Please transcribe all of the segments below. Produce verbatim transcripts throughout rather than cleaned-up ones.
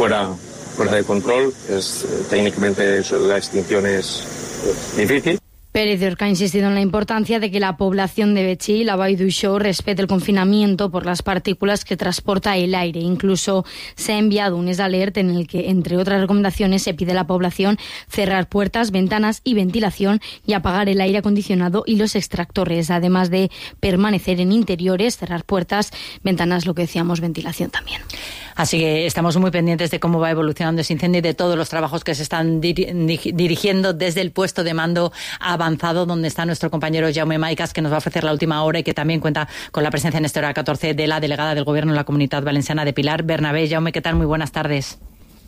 fuera, fuera de control. Es, técnicamente la extinción es difícil. Pérez de Orca ha insistido en la importancia de que la población de Betxí y la Vall d'Uixó respete el confinamiento por las partículas que transporta el aire. Incluso se ha enviado un alert en el que, entre otras recomendaciones, se pide a la población cerrar puertas, ventanas y ventilación y apagar el aire acondicionado y los extractores, además de permanecer en interiores, cerrar puertas, ventanas, lo que decíamos, ventilación también. Así que estamos muy pendientes de cómo va evolucionando ese incendio y de todos los trabajos que se están diri- dirigiendo desde el puesto de mando avanzado, donde está nuestro compañero Jaume Maicas, que nos va a ofrecer la última hora y que también cuenta con la presencia en esta hora catorce de la delegada del Gobierno en la Comunidad Valenciana de Pilar Bernabé. Jaume, ¿qué tal? Muy buenas tardes.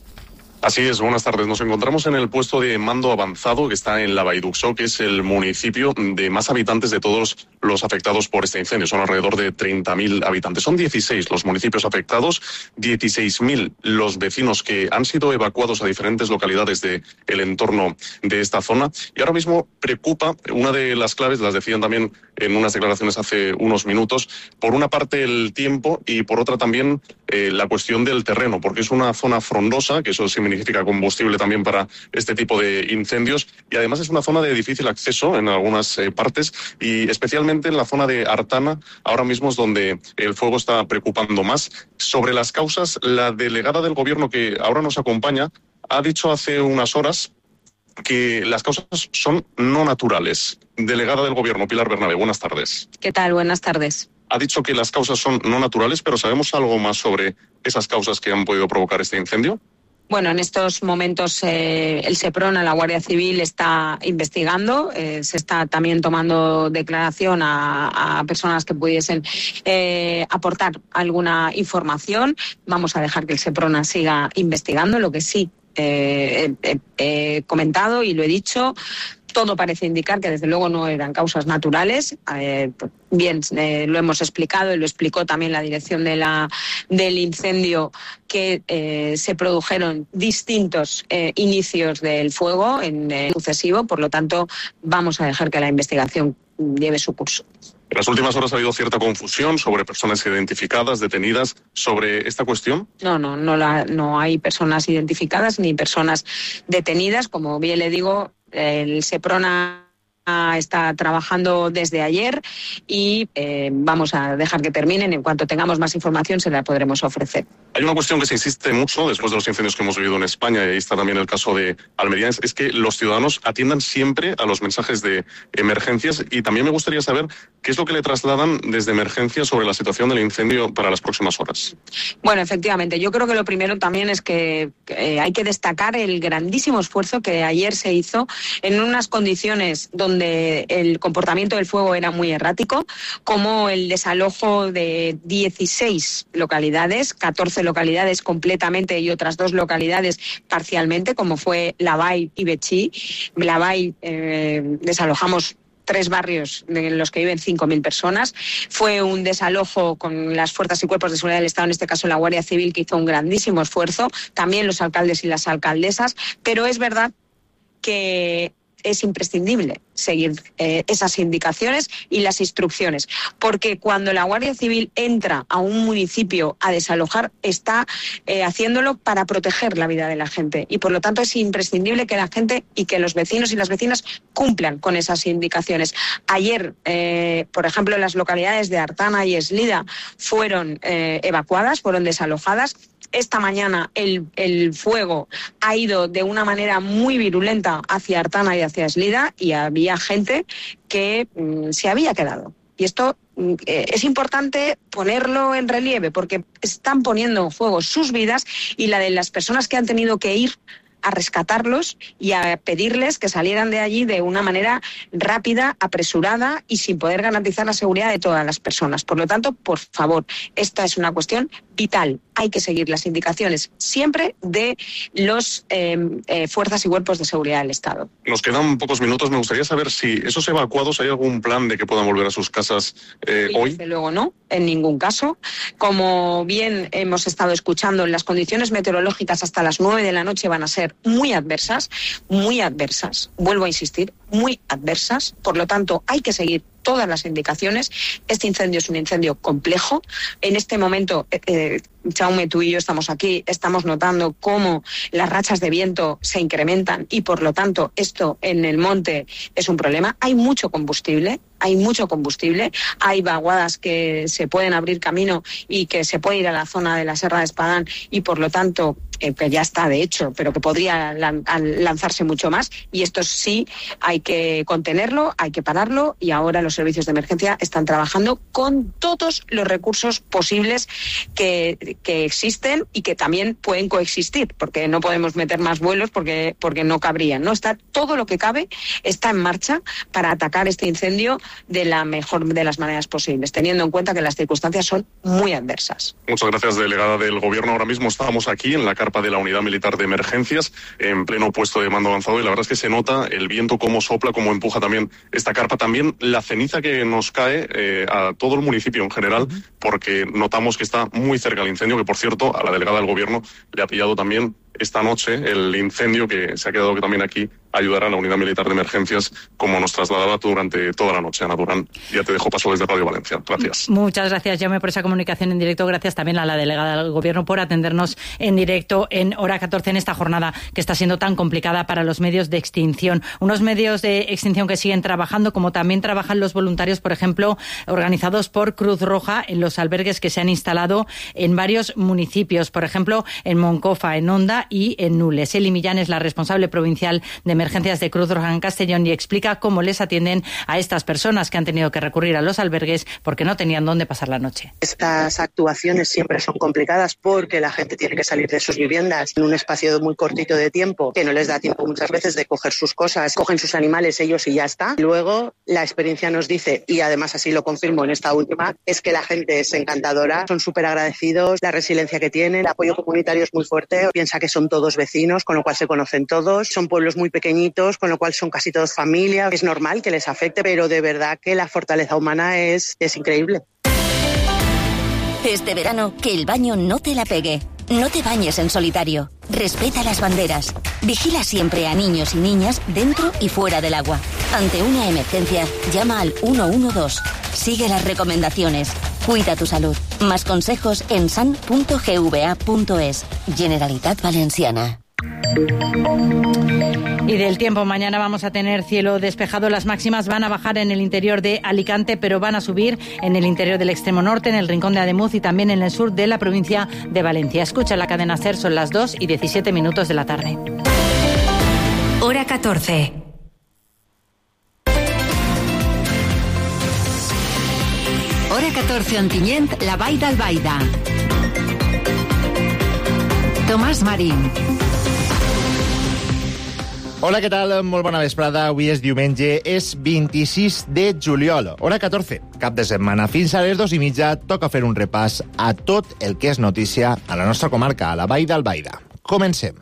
Así es, buenas tardes. Nos encontramos en el puesto de mando avanzado que está en la Vall d'Uixó, que es el municipio de más habitantes de todos los afectados por este incendio. Son alrededor de treinta mil habitantes. Son dieciséis los municipios afectados, dieciséis mil los vecinos que han sido evacuados a diferentes localidades del entorno de esta zona. Y ahora mismo preocupa, una de las claves, las decían también en unas declaraciones hace unos minutos, por una parte el tiempo y por otra también eh, la cuestión del terreno, porque es una zona frondosa, que eso significa combustible también para este tipo de incendios, y además es una zona de difícil acceso en algunas eh, partes, y especialmente en la zona de Artana, ahora mismo es donde el fuego está preocupando más. Sobre las causas, la delegada del Gobierno que ahora nos acompaña ha dicho hace unas horas que las causas son no naturales. Delegada del Gobierno, Pilar Bernabé, buenas tardes. ¿Qué tal? Buenas tardes. Ha dicho que las causas son no naturales, pero ¿sabemos algo más sobre esas causas que han podido provocar este incendio? Bueno, en estos momentos eh, el SEPRONA, la Guardia Civil, está investigando. Eh, se está también tomando declaración a, a personas que pudiesen eh, aportar alguna información. Vamos a dejar que el SEPRONA siga investigando. Lo que sí eh, he, he comentado y lo he dicho, todo parece indicar que desde luego no eran causas naturales. Eh, bien, eh, lo hemos explicado y lo explicó también la dirección de la, del incendio, que eh, se produjeron distintos eh, inicios del fuego en eh, sucesivo. Por lo tanto, vamos a dejar que la investigación lleve su curso. En las últimas horas ha habido cierta confusión sobre personas identificadas, detenidas, sobre esta cuestión. No, no, no, la, no hay personas identificadas ni personas detenidas. Como bien le digo, el SEPRONA está trabajando desde ayer y eh, vamos a dejar que terminen. En cuanto tengamos más información se la podremos ofrecer. Hay una cuestión que se insiste mucho después de los incendios que hemos vivido en España, y ahí está también el caso de Almería, es que los ciudadanos atiendan siempre a los mensajes de emergencias, y también me gustaría saber qué es lo que le trasladan desde emergencias sobre la situación del incendio para las próximas horas. Bueno, efectivamente, yo creo que lo primero también es que eh, hay que destacar el grandísimo esfuerzo que ayer se hizo en unas condiciones donde donde el comportamiento del fuego era muy errático, como el desalojo de dieciséis localidades, catorce localidades completamente y otras dos localidades parcialmente, como fue La Vall y Betxí. La Vall eh, desalojamos tres barrios en los que viven cinco mil personas. Fue un desalojo con las fuerzas y cuerpos de seguridad del Estado, en este caso la Guardia Civil, que hizo un grandísimo esfuerzo, también los alcaldes y las alcaldesas, pero es verdad que es imprescindible seguir eh, esas indicaciones y las instrucciones, porque cuando la Guardia Civil entra a un municipio a desalojar, está eh, haciéndolo para proteger la vida de la gente, y por lo tanto es imprescindible que la gente y que los vecinos y las vecinas cumplan con esas indicaciones. Ayer, eh, por ejemplo, las localidades de Artana y Eslida fueron eh, evacuadas, fueron desalojadas. Esta mañana el, el fuego ha ido de una manera muy virulenta hacia Artana y hacia Eslida, y había gente que mm, se había quedado. Y esto mm, eh, es importante ponerlo en relieve, porque están poniendo en juego sus vidas y la de las personas que han tenido que ir a rescatarlos y a pedirles que salieran de allí de una manera rápida, apresurada y sin poder garantizar la seguridad de todas las personas. Por lo tanto, por favor, esta es una cuestión vital. Hay que seguir las indicaciones siempre de los eh, eh, fuerzas y cuerpos de seguridad del Estado. Nos quedan pocos minutos. Me gustaría saber si esos evacuados, ¿hay algún plan de que puedan volver a sus casas eh, hoy? Desde luego no, en ningún caso. Como bien hemos estado escuchando, las condiciones meteorológicas hasta las nueve de la noche van a ser muy adversas, muy adversas. Vuelvo a insistir, muy adversas. Por lo tanto, hay que seguir todas las indicaciones. Este incendio es un incendio complejo. En este momento, eh, Jaume, tú y yo estamos aquí, estamos notando cómo las rachas de viento se incrementan y, por lo tanto, esto en el monte es un problema. Hay mucho combustible. Hay mucho combustible, hay vaguadas que se pueden abrir camino y que se puede ir a la zona de la Serra de Espadán y, por lo tanto, eh, que ya está de hecho, pero que podría lan- lanzarse mucho más, y esto sí hay que contenerlo, hay que pararlo, y ahora los servicios de emergencia están trabajando con todos los recursos posibles que, que existen y que también pueden coexistir, porque no podemos meter más vuelos porque, porque no cabrían, ¿no? Está todo lo que cabe, está en marcha para atacar este incendio de la mejor de las maneras posibles, teniendo en cuenta que las circunstancias son muy adversas. Muchas gracias, delegada del Gobierno. Ahora mismo estábamos aquí en la carpa de la Unidad Militar de Emergencias, en pleno puesto de mando avanzado, y la verdad es que se nota el viento, cómo sopla, cómo empuja también esta carpa, también la ceniza que nos cae eh, a todo el municipio en general, porque notamos que está muy cerca el incendio, que por cierto a la delegada del Gobierno le ha pillado también esta noche el incendio, que se ha quedado que también aquí ayudará a la Unidad Militar de Emergencias, como nos trasladaba durante toda la noche. Ana Durán, ya te dejo paso desde Radio Valencia. Gracias. Muchas gracias, Jaume, por esa comunicación en directo. Gracias también a la delegada del Gobierno por atendernos en directo en Hora catorce, en esta jornada que está siendo tan complicada para los medios de extinción. Unos medios de extinción que siguen trabajando, como también trabajan los voluntarios, por ejemplo, organizados por Cruz Roja en los albergues que se han instalado en varios municipios, por ejemplo, en Moncofa, en Onda y en Nules. Eli Millán es la responsable provincial de emergencias de Cruz Roja en Castellón y explica cómo les atienden a estas personas que han tenido que recurrir a los albergues porque no tenían dónde pasar la noche. Estas actuaciones siempre son complicadas porque la gente tiene que salir de sus viviendas en un espacio muy cortito de tiempo, que no les da tiempo muchas veces de coger sus cosas, cogen sus animales ellos y ya está. Luego la experiencia nos dice, y además así lo confirmo en esta última, es que la gente es encantadora, son súper agradecidos, la resiliencia que tienen, el apoyo comunitario es muy fuerte, piensa que son todos vecinos, con lo cual se conocen todos, son pueblos muy pequeñitos, con lo cual son casi todos familia. Es normal que les afecte, pero de verdad que la fortaleza humana es, es increíble. Este verano, que el baño no te la pegue. No te bañes en solitario. Respeta las banderas. Vigila siempre a niños y niñas dentro y fuera del agua. Ante una emergencia, llama al uno uno dos. Sigue las recomendaciones. Cuida tu salud. Más consejos en san punto g v a punto es. Generalitat Valenciana. Y del tiempo, mañana vamos a tener cielo despejado. Las máximas van a bajar en el interior de Alicante, pero van a subir en el interior del extremo norte, en el rincón de Ademuz y también en el sur de la provincia de Valencia. Escucha la cadena SER, son las dos y diecisiete minutos de la tarde. Hora catorce. Hora catorce, Ontinyent, la Vall d'Albaida. Tomàs Marín. Hola, què tal? Molt bona vesprada. Avui és diumenge, és vint-i-sis de juliol. Hora catorze, cap de setmana. Fins a les dos i mitja toca fer un repàs a tot el que és notícia a la nostra comarca, a la Vall d'Albaida. Comencem.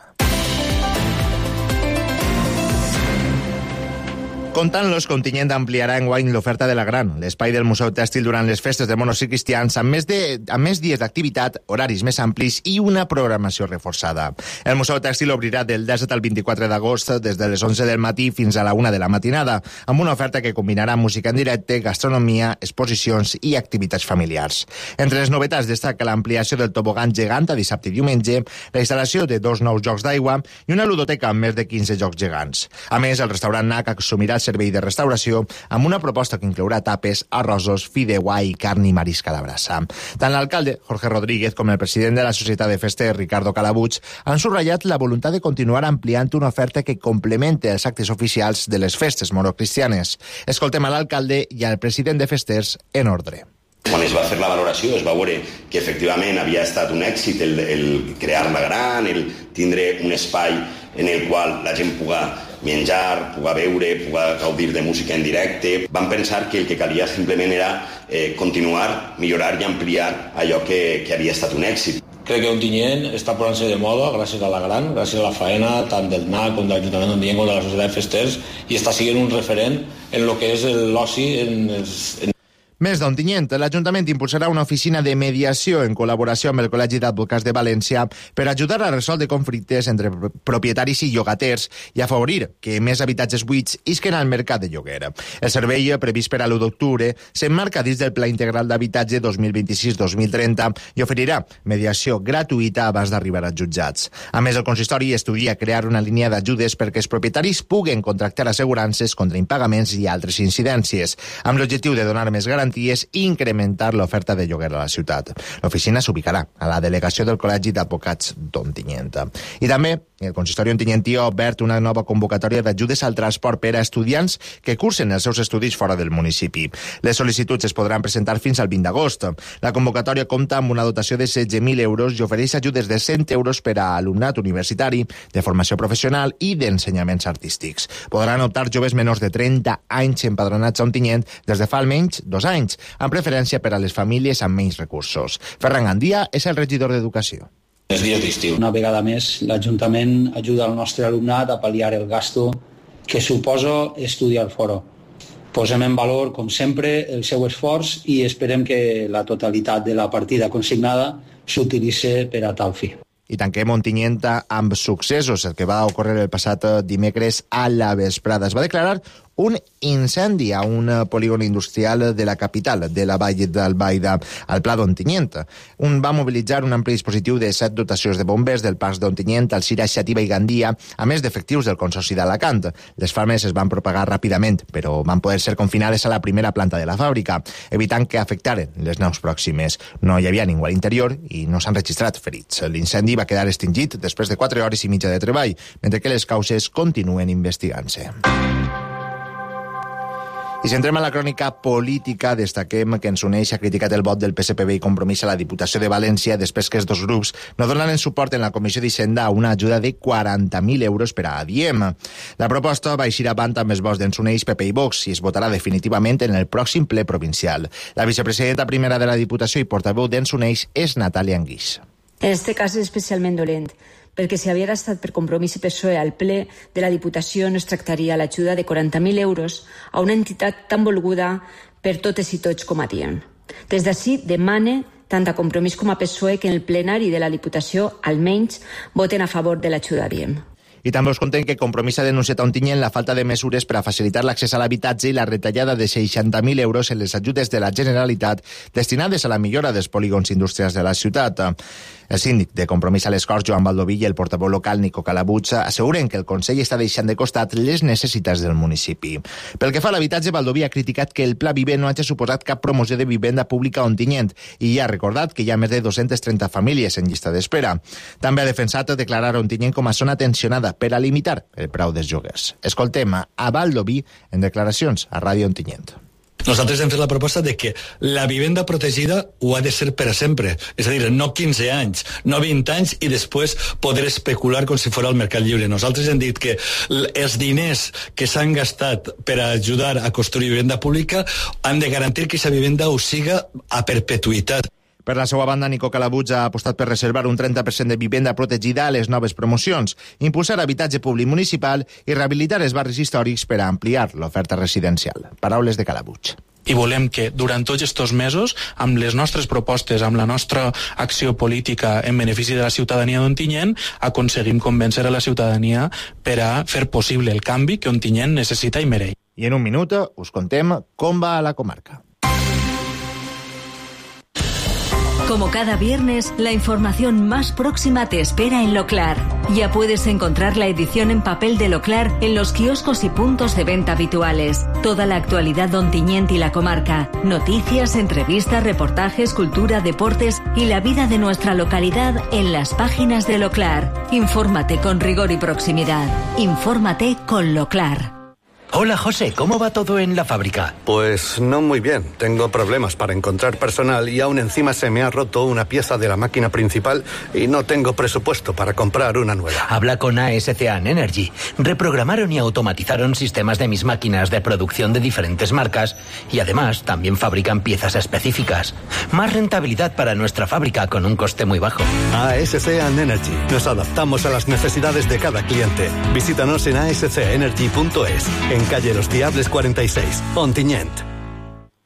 Contant-los, Ontinyent ampliarà enguany l'oferta de la Gran, l'espai del Museu Tèxtil durant les festes de monos i cristians, amb més, de, amb més dies d'activitat, horaris més amplis i una programació reforçada. El Museu Tèxtil obrirà del disset al vint-i-quatre d'agost des de les onze del matí fins a la una de la matinada, amb una oferta que combinarà música en directe, gastronomia, exposicions i activitats familiars. Entre les novetats destaca l'ampliació del tobogan gegant a dissabte i diumenge, la instal·lació de dos nous jocs d'aigua i una ludoteca amb més de quinze jocs gegants. A més, el restaurant N A C assumirà servei de restauració amb una proposta que inclourà tapes, arrosos, fideuà i carn i marisc a la brasa. Tant l'alcalde, Jorge Rodríguez, com el president de la Societat de Festes, Ricardo Calabuig, han subratllat la voluntat de continuar ampliant una oferta que complementa els actes oficials de les festes monocristianes. Escoltem a l'alcalde i al president de Festers en ordre. Quan es va fer la valoració es va veure que efectivament havia estat un èxit el, el crear la Gran, el tindre un espai en el qual la gent puga menjar, puga veure, puga gaudir de música en directe. Vam pensar que el que calia simplement era eh, continuar, millorar i ampliar allò que, que havia estat un èxit. Crec que Ontinyent està posant-se de moda gràcies a la Gran, gràcies a la faena tant del N A C com de l'Ajuntament d'Ontinyent com de la Societat de Festers, i està sent un referent en el que és l'oci en els... En Més d'Ontinyent, l'Ajuntament impulsarà una oficina de mediació en col·laboració amb el Col·legi d'Advocats de València per ajudar a resoldre conflictes entre propietaris i llogaters i afavorir que més habitatges buits isquen al mercat de lloguer. El servei, previst per a l'u d'octubre, s'emmarca dins del Pla Integral d'Habitatge dos mil vint-i-sis dos mil trenta i oferirà mediació gratuïta abans d'arribar als jutjats. A més, el consistori estudia crear una línia d'ajudes perquè els propietaris puguen contractar assegurances contra impagaments i altres incidències, amb l'objectiu de donar més garanties i incrementar l'oferta de lloguer a la ciutat. L'oficina s'ubicarà a la delegació del Col·legi d'Advocats d'Ontinyent. I també el consistori ontinyentí ha obert una nova convocatòria d'ajudes al transport per a estudiants que cursen els seus estudis fora del municipi. Les sol·licituds es podran presentar fins al vint d'agost. La convocatòria compta amb una dotació de setze mil euros i ofereix ajudes de cent euros per a alumnat universitari, de formació professional i d'ensenyaments artístics. Podran optar joves menors de trenta anys empadronats a Ontinyent des de fa almenys dos anys, amb preferència per a les famílies amb menys recursos. Ferran Gandia és el regidor d'Educació. Els dies d'estiu. Una vegada més, l'Ajuntament ajuda el nostre alumnat a pal·liar el gasto que suposa estudiar fora. Posem en valor, com sempre, el seu esforç i esperem que la totalitat de la partida consignada s'utilitzi per a tal fi. I tanquem Ontinyent amb successos, el que va ocórrer el passat dimecres a la vesprada. Es va declarar un incendi a un polígon industrial de la capital de la Vall d'Albaida, al Pla d'Ontinyent. Un va mobilitzar un ampli dispositiu de set dotacions de bombers del Parc d'Ontinyent, Alzira, Xàtiva i Gandia, a més d'efectius del Consorci d'Alacant. Les flames es van propagar ràpidament, però van poder ser confinades a la primera planta de la fàbrica, evitant que afectaren les naus pròximes. No hi havia ningú a l'interior i no s'han registrat ferits. L'incendi va quedar extingit després de quatre hores i mitja de treball, mentre que les causes continuen investigant-se. I si entrem a la crònica política, destaquem que ens uneix ha criticat el vot del P S P B i Compromís a la Diputació de València després que els dos grups no donen suport en la Comissió d'Hisenda a una ajuda de quaranta mil euros per a Adiem. La proposta va eixir avant amb els vots d'ens uneix P P i Vox i es votarà definitivament en el pròxim ple provincial. La vicepresidenta primera de la Diputació i portaveu d'ens uneix és Natàlia Anguix. En aquest cas és especialment dolent, perquè si havia estat per Compromís i P S O E al ple de la Diputació no es tractaria l'ajuda de quaranta mil euros a una entitat tan volguda per totes i tots com Adiem. Des d'ací demane tant a Compromís com a P S O E que en el plenari de la Diputació almenys voten a favor de l'ajuda a Adiem. I també us contem que Compromís ha denunciat a Ontinyent la falta de mesures per a facilitar l'accés a l'habitatge i la retallada de seixanta mil euros en les ajudes de la Generalitat destinades a la millora dels polígons industrials de la ciutat. El síndic de Compromís a les Corts, Joan Baldoví, i el portaveu local, Nico Calabuig, asseguren que el Consell està deixant de costat les necessitats del municipi. Pel que fa a l'habitatge, Baldoví ha criticat que el Pla Viver no hagi suposat cap promoció de vivenda pública a Ontinyent i ha recordat que hi ha més de dos-centes trenta famílies en llista d'espera. També ha defensat declarar Ontinyent com a zona tensionada per a limitar el preu dels lloguers. Escoltem a Baldoví en declaracions a Ràdio Ontinyent. Nosaltres hem fet la proposta de que la vivenda protegida ho ha de ser per a sempre. És a dir, no quinze anys, no vint anys i després poder especular com si fos el mercat lliure. Nosaltres hem dit que els diners que s'han gastat per a ajudar a construir vivenda pública han de garantir que aquesta vivenda ho siga a perpetuïtat. Per la seva banda, Nico Calabuig ha apostat per reservar un trenta per cent de vivenda protegida a les noves promocions, impulsar habitatge públic municipal i rehabilitar els barris històrics per a ampliar l'oferta residencial. Paraules de Calabuig. I volem que durant tots aquests mesos, amb les nostres propostes, amb la nostra acció política en benefici de la ciutadania d'Ontinyent, aconseguim convèncer a la ciutadania per a fer possible el canvi que Ontinyent necessita i mereix. I en un minut us contem com va a la comarca. Como cada viernes, la información más próxima te espera en Loclar. Ya puedes encontrar la edición en papel de Loclar en los kioscos y puntos de venta habituales. Toda la actualidad de Ontinyent y la comarca. Noticias, entrevistas, reportajes, cultura, deportes y la vida de nuestra localidad en las páginas de Loclar. Infórmate con rigor y proximidad. Infórmate con Loclar. Hola José, ¿cómo va todo en la fábrica? Pues no muy bien. Tengo problemas para encontrar personal y aún encima se me ha roto una pieza de la máquina principal y no tengo presupuesto para comprar una nueva. Habla con A S C An Energy. Reprogramaron y automatizaron sistemas de mis máquinas de producción de diferentes marcas y además también fabrican piezas específicas. Más rentabilidad para nuestra fábrica con un coste muy bajo. A S C An Energy. Nos adaptamos a las necesidades de cada cliente. Visítanos en a s c energy punto es. En calle Los Diables cuarenta y seis, Ontinyent.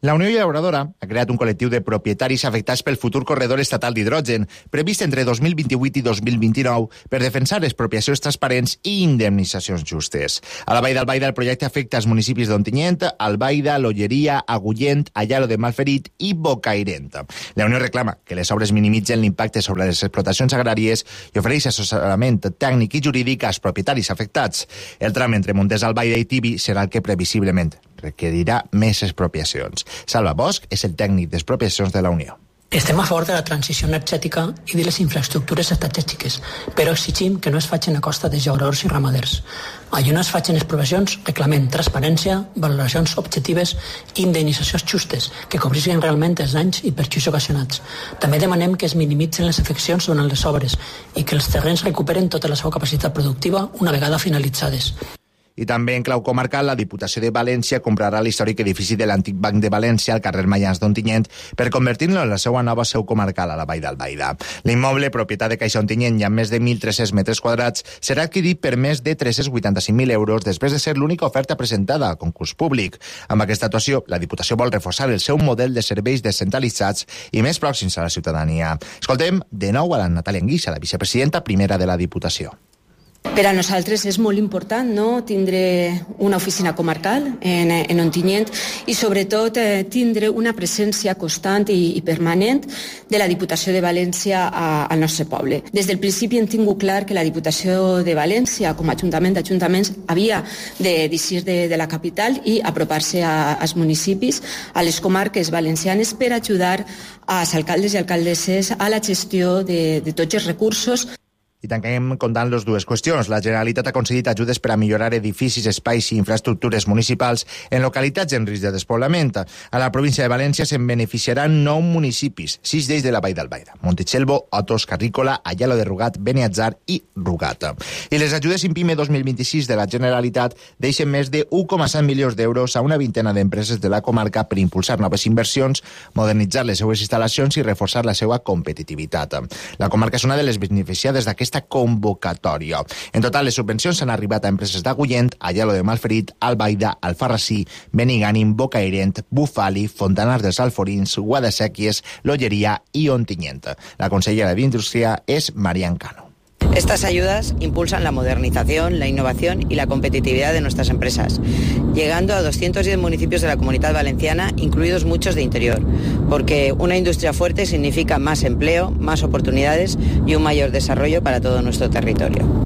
La Unió Llauradora ha creat un col·lectiu de propietaris afectats pel futur corredor estatal d'hidrogen, previst entre dos mil vint-i-vuit i dos mil vint-i-nou, per defensar expropiacions transparents i indemnitzacions justes. A la Vall d'Albaida el projecte afecta els municipis d'Ontinyent, Albaida, L'Olleria, Agullent, Ayalo de Malferit i Bocairent. La Unió reclama que les obres minimitzen l'impacte sobre les explotacions agràries i ofereix assessorament tècnic i jurídic als propietaris afectats. El tram entre Montes, Albaida i Tibi serà el que previsiblement requerirà més expropiacions. Salva Bosch és el tècnic d'expropiacions de la Unió. Estem a favor de la transició energètica i de les infraestructures estratègiques, però exigim que no es facin a costa de llauradors i ramaders. Allà no es facin expropiacions, reclamem transparència, valoracions objectives i indemnitzacions justes que cobrissin realment els danys i perjuís ocasionats. També demanem que es minimitzen les afeccions durant les obres i que els terrenys recuperen tota la seva capacitat productiva una vegada finalitzades. I també en clau comarcal, la Diputació de València comprarà l'històric edifici de l'antic Banc de València al carrer Mayans d'Ontinyent per convertir-lo en la seva nova seu comarcal a la Vall d'Albaida. L'immoble, propietat de Caixa Ontinyent i amb més de mil tres-cents metres quadrats, serà adquirit per més de tres-cents vuitanta-cinc mil euros després de ser l'única oferta presentada al concurs públic. Amb aquesta actuació, la Diputació vol reforçar el seu model de serveis descentralitzats i més pròxims a la ciutadania. Escoltem de nou a la Natàlia Anguissa, la vicepresidenta primera de la Diputació. Per a nosaltres és molt important, no?, tindre una oficina comarcal en, en Ontinyent i sobretot eh, tindre una presència constant i, i permanent de la Diputació de València a, al nostre poble. Des del principi hem tingut clar que la Diputació de València, com a ajuntament d'ajuntaments, havia de deixir de, de la capital i apropar-se a, als municipis, a les comarques valencianes, per ajudar als alcaldes i alcaldesses a la gestió de, de tots els recursos. I tanquem comptant les dues qüestions. La Generalitat ha concedit ajudes per a millorar edificis, espais i infraestructures municipals en localitats en risc de despoblament. A la província de València se'n beneficiaran nou municipis, sis d'ells de la Vall d'Albaida: Montitxelvo, Otos, Carrícola, Ayala de Rugat, Beniatzar i Rugat. I les ajudes INPIME dos mil vint-i-sis de la Generalitat deixen més de un coma set milions d'euros a una vintena d'empreses de la comarca per impulsar noves inversions, modernitzar les seues instal·lacions i reforçar la seva competitivitat. La comarca és una de les beneficiades d'aquesta convocatòria. En total, les subvencions han arribat a empreses d'Agullent, Ayalo de Malferit, Albaida, Alfarrasí, Benigànim, Bocairent, Bufali, Fontanars dels Alforins, Guadasséquies, L'Olleria i Ontinyent. La consellera d'Indústria és Marian Cano. Estas ayudas impulsan la modernización, la innovación y la competitividad de nuestras empresas, llegando a doscientos diez municipios de la Comunidad Valenciana, incluidos muchos de interior, porque una industria fuerte significa más empleo, más oportunidades y un mayor desarrollo para todo nuestro territorio.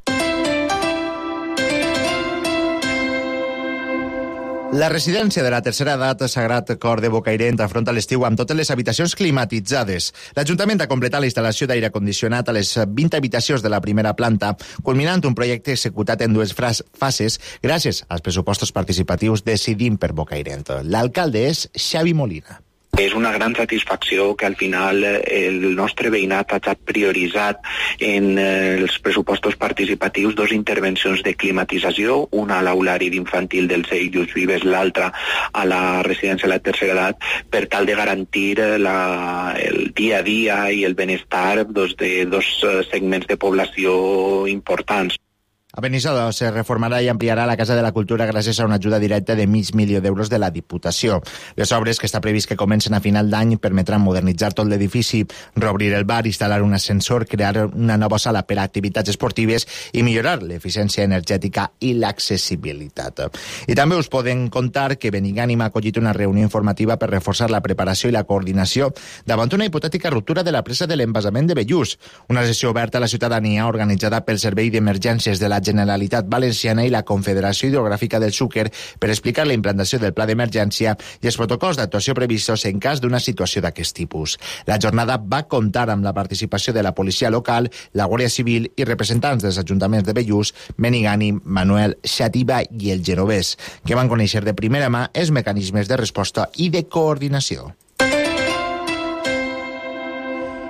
La residència de la tercera edat Sagrat Cor de Bocairent afronta l'estiu amb totes les habitacions climatitzades. L'Ajuntament ha completat la instal·lació d'aire condicionat a les vint habitacions de la primera planta, culminant un projecte executat en dues fases gràcies als pressupostos participatius Decidim per Bocairent. L'alcalde és Xavi Molina. És una gran satisfacció que al final el nostre veïnat ha estat prioritzat en els pressupostos participatius dos intervencions de climatització, una a l'aulari d'infantil del C I Lluís Vives, l'altra a la residència de la tercera edat, per tal de garantir la, el dia a dia i el benestar doncs, de dos segments de població importants. A Benissoda se reformarà i ampliarà la Casa de la Cultura gràcies a una ajuda directa de mig milió d'euros de la Diputació. Les obres, que està previst que comencen a final d'any, permetran modernitzar tot l'edifici, reobrir el bar, instal·lar un ascensor, crear una nova sala per a activitats esportives i millorar l'eficiència energètica i l'accessibilitat. I també us podem contar que Benigànim ha acollit una reunió informativa per reforçar la preparació i la coordinació davant una hipotètica ruptura de la presa de l'embassament de Bellús. Una sessió oberta a la ciutadania organitzada pel Servei d'Emergències de la Generalitat Valenciana i la Confederació Hidrogràfica del Xúquer per explicar la implantació del pla d'emergència i els protocols d'actuació previstos en cas d'una situació d'aquest tipus. La jornada va comptar amb la participació de la policia local, la Guàrdia Civil i representants dels ajuntaments de Bellús, Benigànim, Manuel, Xàtiva i el Genovès, que van conèixer de primera mà els mecanismes de resposta i de coordinació.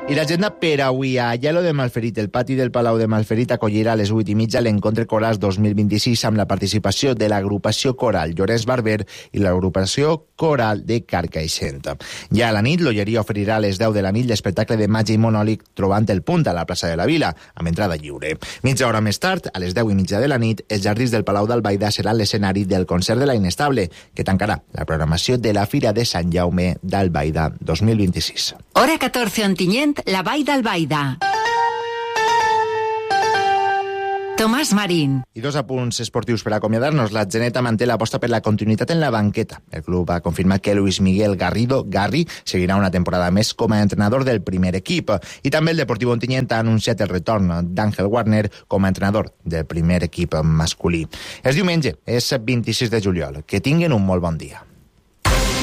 I l'agenda per avui a Aielo de Malferit. El pati del Palau de Malferit acollirà a les vuit i mitja l'encontre Corals dos mil vint-i-sis amb la participació de l'agrupació coral Llorenç Barber i l'agrupació coral de Carcaixent. Ja a la nit, l'Olleria oferirà a les deu de la nit l'espectacle de màgia i monòleg Trobant el punt a la plaça de la Vila, amb entrada lliure. Mitja hora més tard, a les deu i mitja de la nit, els jardins del Palau d'Albaida seran l'escenari del concert de la Inestable, que tancarà la programació de la Fira de Sant Jaume d'Albaida dos mil vint-i-sis. Hora catorze Ontinyent, la Vall d'Albaida. Tomàs Marín. I dos apunts esportius per acomiadar-nos. La Geneta manté l'aposta per la continuïtat en la banqueta. El club ha confirmat que Luis Miguel Garrido, Garri, seguirà una temporada més com a entrenador del primer equip. I també el Deportiu Ontinyent ha anunciat el retorn d'Àngel Warner com a entrenador del primer equip masculí. És diumenge, és vint-i-sis de juliol. Que tinguin un molt bon dia.